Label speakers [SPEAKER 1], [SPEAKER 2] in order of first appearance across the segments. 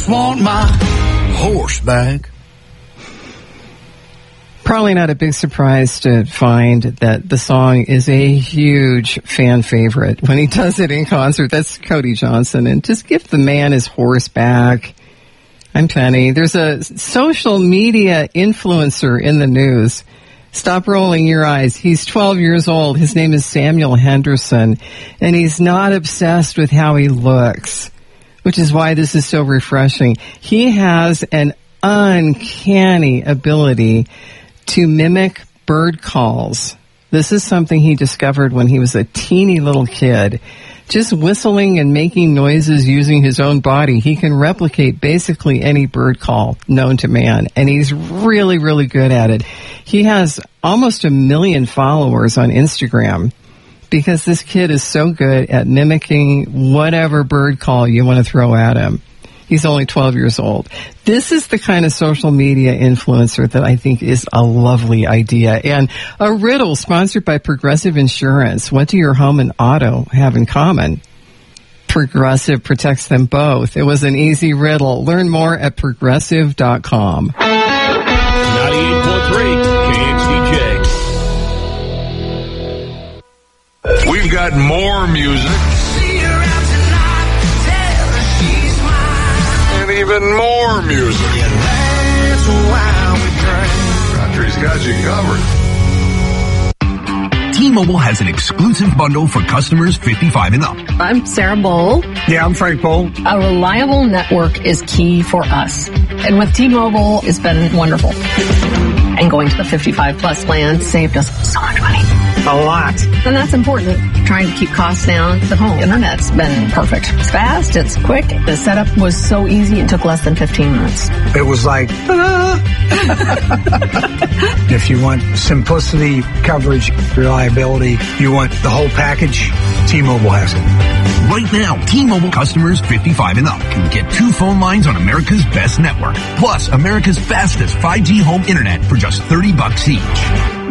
[SPEAKER 1] want my horse back.
[SPEAKER 2] Probably not a big surprise to find that the song is a huge fan favorite. When he does it in concert, that's Cody Johnson. And just give the man his horse back. I'm Penny. There's a social media influencer in the news. Stop rolling your eyes. He's 12 years old. His name is Samuel Henderson. And he's not obsessed with how he looks, which is why this is so refreshing. He has an uncanny ability to mimic bird calls. This is something he discovered when he was a teeny little kid. Just whistling and making noises using his own body, he can replicate basically any bird call known to man. And he's really, really good at it. He has almost 1 million followers on Instagram because this kid is so good at mimicking whatever bird call you want to throw at him. He's only 12 years old. This is the kind of social media influencer that I think is a lovely idea. And a riddle sponsored by Progressive Insurance. What do your home and auto have in common? Progressive protects them both. It was an easy riddle. Learn more at progressive.com.
[SPEAKER 3] 98.3 KXDJ.
[SPEAKER 4] We've got more music. Even more music. That's why we drink. Country's got you covered.
[SPEAKER 5] T-Mobile has an exclusive bundle for customers 55 and up.
[SPEAKER 6] I'm Sarah Bowl.
[SPEAKER 7] Yeah, I'm Frank Bowl.
[SPEAKER 6] A reliable network is key for us. And with T-Mobile, it's been wonderful. And going to the 55 plus plan saved us so much money.
[SPEAKER 7] A lot.
[SPEAKER 6] And that's important. Trying to keep costs down. The home internet's been perfect. It's fast. It's quick. The setup was so easy. It took less than 15 minutes.
[SPEAKER 7] It was like, if you want simplicity, coverage, reliability, you want the whole package, T-Mobile has it.
[SPEAKER 5] Right now, T-Mobile customers 55 and up can get 2 phone lines on America's best network, plus America's fastest 5G home internet for just $30 each.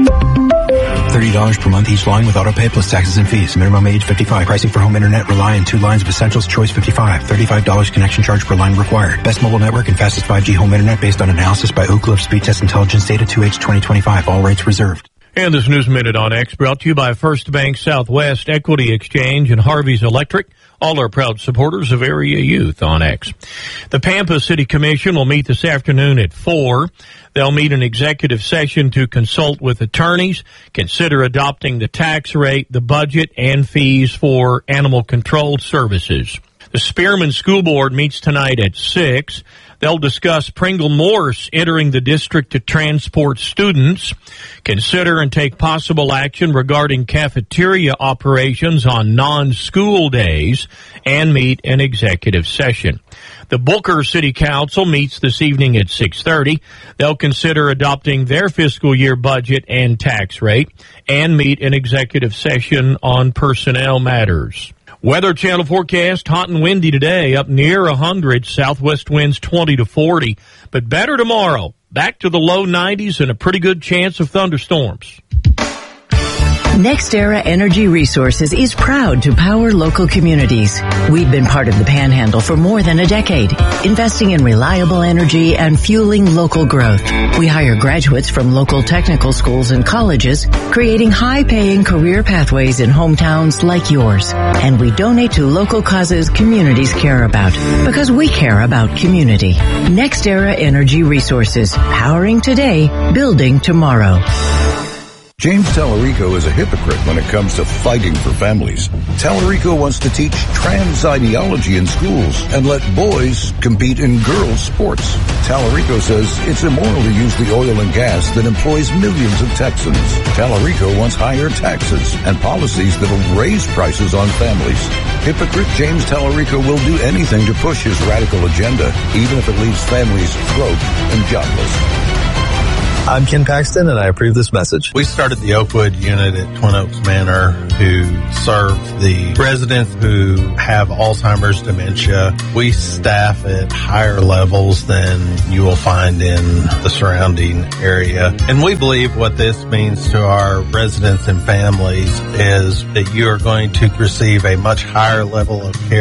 [SPEAKER 8] $30 per month each line with autopay plus taxes and fees. Minimum age 55. Pricing for home internet rely on 2 lines of Essentials Choice 55. $35 connection charge per line required. Best mobile network and fastest 5G home internet based on analysis by Oak Cliff Speed Test Intelligence data 2H 2025. All rates reserved.
[SPEAKER 3] And this News Minute on X brought to you by First Bank Southwest Equity Exchange and Harvey's Electric. All are proud supporters of area youth on X. The Pampa City Commission will meet this afternoon at 4. They'll meet an executive session to consult with attorneys, consider adopting the tax rate, the budget, and fees for animal control services. The Spearman School Board meets tonight at 6. They'll discuss Pringle Morse entering the district to transport students, consider and take possible action regarding cafeteria operations on non-school days, and meet an executive session. The Booker City Council meets this evening at 6:30. They'll consider adopting their fiscal year budget and tax rate, and meet an executive session on personnel matters. Weather Channel forecast, hot and windy today, up near 100, southwest winds 20 to 40, but better tomorrow, back to the low 90s and a pretty good chance of thunderstorms.
[SPEAKER 9] NextEra Energy Resources is proud to power local communities. We've been part of the Panhandle for more than a decade, investing in reliable energy and fueling local growth. We hire graduates from local technical schools and colleges, creating high-paying career pathways in hometowns like yours. And we donate to local causes communities care about, because we care about community. NextEra Energy Resources, powering today, building tomorrow.
[SPEAKER 10] James Tallarico is a hypocrite when it comes to fighting for families. Tallarico wants to teach trans ideology in schools and let boys compete in girls' sports. Tallarico says it's immoral to use the oil and gas that employs millions of Texans. Tallarico wants higher taxes and policies that'll raise prices on families. Hypocrite James Tallarico will do anything to push his radical agenda, even if it leaves families broke and jobless.
[SPEAKER 11] I'm Ken Paxton, and I approve this message.
[SPEAKER 12] We started the Oakwood unit at Twin Oaks Manor to serve the residents who have Alzheimer's, dementia. We staff at higher levels than you will find in the surrounding area. And we believe what this means to our residents and families is that you are going to receive a much higher level of care,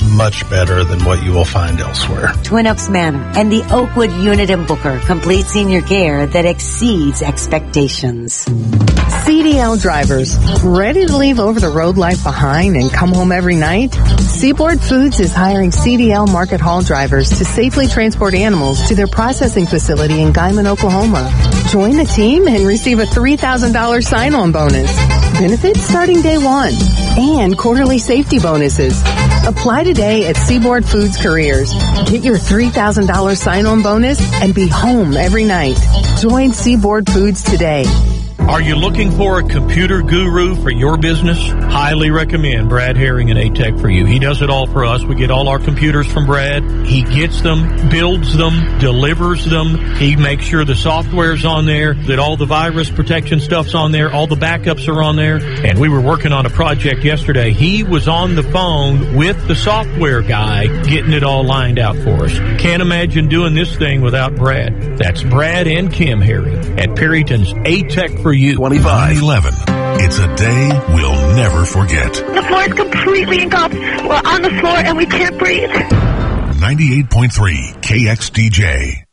[SPEAKER 12] much better than what you will find elsewhere.
[SPEAKER 13] Twin Oaks Manor and the Oakwood Unit in Booker, complete senior care that exceeds expectations.
[SPEAKER 14] CDL drivers, ready to leave over-the-road life behind and come home every night? Seaboard Foods is hiring CDL market haul drivers to safely transport animals to their processing facility in Guyman, Oklahoma. Join the team and receive a $3,000 sign-on bonus. Benefits starting day one. And quarterly safety bonuses. Apply today at Seaboard Foods Careers. Get your $3,000 sign-on bonus and be home every night. Join Seaboard Foods today.
[SPEAKER 3] Are you looking for a computer guru for your business? Highly recommend Brad Herring and A-Tech for you. He does it all for us. We get all our computers from Brad. He gets them, builds them, delivers them. He makes sure the software's on there, that all the virus protection stuff's on there, all the backups are on there. And we were working on a project yesterday. He was on the phone with the software guy getting it all lined out for us. Can't imagine doing this thing without Brad. That's Brad and Kim Herring at Perryton's A-Tech for you.
[SPEAKER 4] 9/11. It's a day we'll never forget.
[SPEAKER 15] The floor is completely engulfed. We're on the floor and we can't breathe.
[SPEAKER 4] 98.3 KXDJ.